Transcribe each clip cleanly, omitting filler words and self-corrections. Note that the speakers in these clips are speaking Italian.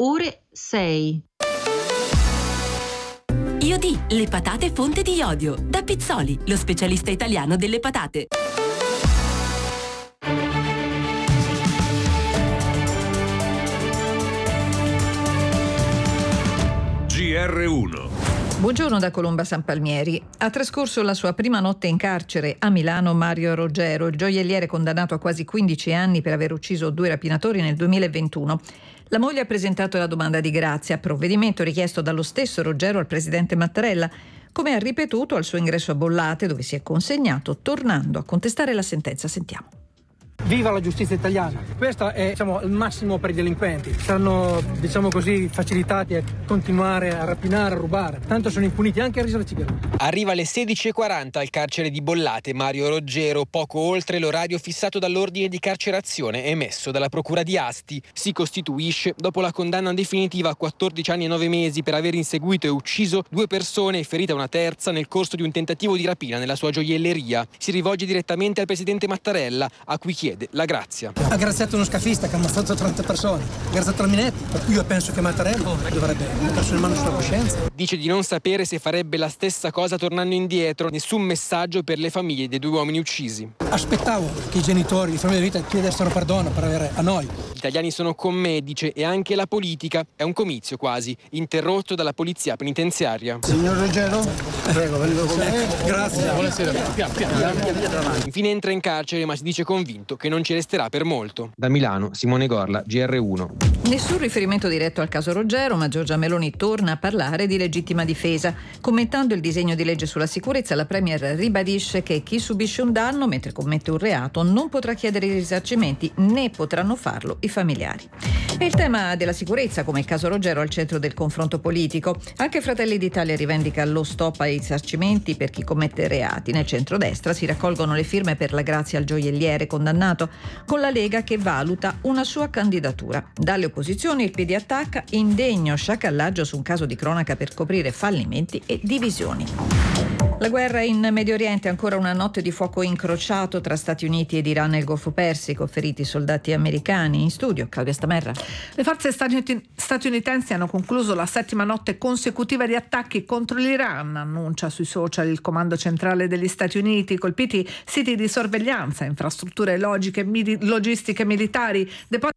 ore 6. Iodi, le patate fonte di iodio. Da Pizzoli, lo specialista italiano delle patate. GR1. Buongiorno da Colomba San Palmieri. Ha trascorso la sua prima notte in carcere a Milano Mario Roggero, il gioielliere condannato a quasi 15 anni per aver ucciso 2 rapinatori nel 2021. La moglie ha presentato la domanda di grazia, provvedimento richiesto dallo stesso Roggero al presidente Mattarella, come ha ripetuto al suo ingresso a Bollate, dove si è consegnato, tornando a contestare la sentenza. Sentiamo. Viva la giustizia italiana! Questo è il massimo per i delinquenti. Saranno, facilitati a continuare a rapinare, a rubare. Tanto sono impuniti anche a risarcire. Arriva alle 16:40 al carcere di Bollate Mario Roggero, poco oltre l'orario fissato dall'ordine di carcerazione emesso dalla procura di Asti. Si costituisce dopo la condanna definitiva a 14 anni e 9 mesi per aver inseguito e ucciso 2 persone e ferita una terza nel corso di un tentativo di rapina nella sua gioielleria. Si rivolge direttamente al presidente Mattarella, a cui chiede la grazia. Ha graziato uno scafista che ha ammazzato 30 persone, ha graziato Minetti, per cui io penso che Mattarella dovrebbe mettersi le mani sulla coscienza. Dice di non sapere se farebbe la stessa cosa tornando indietro, nessun messaggio per le famiglie dei 2 uomini uccisi. Aspettavo che i genitori, le famiglie di vita chiedessero perdono per avere a noi. Gli italiani sono con me, dice, e anche la politica. È un comizio quasi, interrotto dalla polizia penitenziaria. Signor Roggero, prego, vengo con me. Grazie. Buonasera. Infine entra in carcere, ma si dice convinto che non ci resterà per molto. Da Milano, Simone Gorla, GR1. Nessun riferimento diretto al caso Roggero, ma Giorgia Meloni torna a parlare di legittima difesa. Commentando il disegno di legge sulla sicurezza, la Premier ribadisce che chi subisce un danno mentre commette un reato non potrà chiedere i risarcimenti, né potranno farlo i familiari. E il tema della sicurezza, come il caso Roggero, al centro del confronto politico. Anche Fratelli d'Italia rivendica lo stop ai risarcimenti per chi commette reati. Nel centrodestra si raccolgono le firme per la grazia al gioielliere condannato, con la Lega che valuta una sua candidatura. Dalle opposizioni il PD attacca indegno sciacallaggio su un caso di cronaca per coprire fallimenti e divisioni. La guerra in Medio Oriente, ancora una notte di fuoco incrociato tra Stati Uniti ed Iran nel Golfo Persico, feriti soldati americani. In studio Claudia Stamerra. Le forze statunitensi hanno concluso la 7ª notte consecutiva di attacchi contro l'Iran, annuncia sui social il comando centrale degli Stati Uniti. Colpiti siti di sorveglianza, infrastrutture logistiche militari, depositi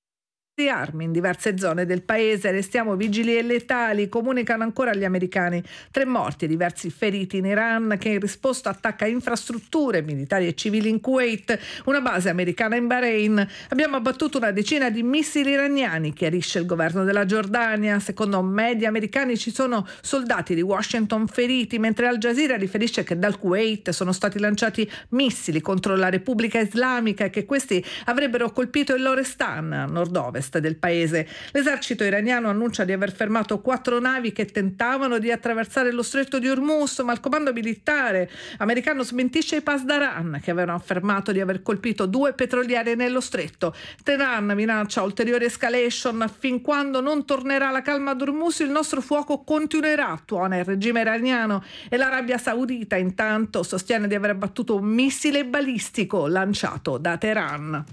di armi in diverse zone del paese. Restiamo vigili e letali, comunicano ancora gli americani. 3 morti e diversi feriti in Iran, che in risposta attacca infrastrutture militari e civili in Kuwait, una base americana in Bahrain. Abbiamo abbattuto una decina di missili iraniani, chiarisce il governo della Giordania. Secondo media americani ci sono soldati di Washington feriti, mentre Al Jazeera riferisce che dal Kuwait sono stati lanciati missili contro la Repubblica Islamica e che questi avrebbero colpito il Lorestan, a nord-ovest del paese. L'esercito iraniano annuncia di aver fermato 4 navi che tentavano di attraversare lo stretto di Hormuz, ma il comando militare americano smentisce i Pasdaran, che avevano affermato di aver colpito 2 petroliere nello stretto. Teheran minaccia ulteriore escalation: fin quando non tornerà la calma ad Hormuz il nostro fuoco continuerà, tuona il regime iraniano, e l'Arabia Saudita intanto sostiene di aver abbattuto un missile balistico lanciato da Teheran.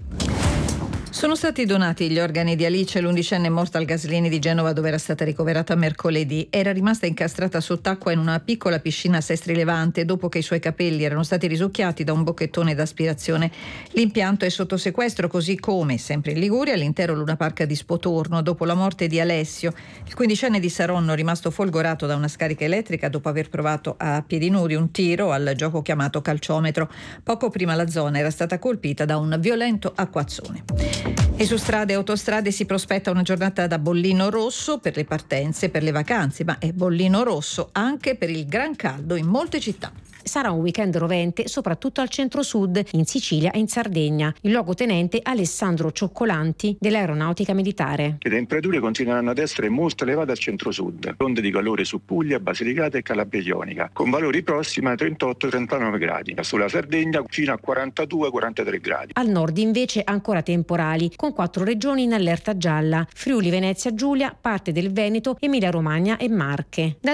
Sono stati donati gli organi di Alice, l'11enne morta al Gaslini di Genova, dove era stata ricoverata mercoledì. Era rimasta incastrata sott'acqua in una piccola piscina a Sestri Levante dopo che i suoi capelli erano stati risucchiati da un bocchettone d'aspirazione. L'impianto è sotto sequestro, così come, sempre in Liguria, l'intero Luna Park di Spotorno, dopo la morte di Alessio, il 15enne di Saronno, rimasto folgorato da una scarica elettrica dopo aver provato a piedi nudi un tiro al gioco chiamato calciometro. Poco prima la zona era stata colpita da un violento acquazzone. E su strade e autostrade si prospetta una giornata da bollino rosso per le partenze, per le vacanze, ma è bollino rosso anche per il gran caldo in molte città. Sarà un weekend rovente soprattutto al centro-sud, in Sicilia e in Sardegna. Il luogotenente Alessandro Cioccolanti dell'Aeronautica Militare. Le temperature continueranno ad essere molto elevate al centro-sud, onde di calore su Puglia, Basilicata e Calabria Ionica, con valori prossimi a 38-39 gradi. Sulla Sardegna fino a 42-43 gradi. Al nord invece ancora temporali, con 4 regioni in allerta gialla: Friuli, Venezia Giulia, parte del Veneto, Emilia Romagna e Marche.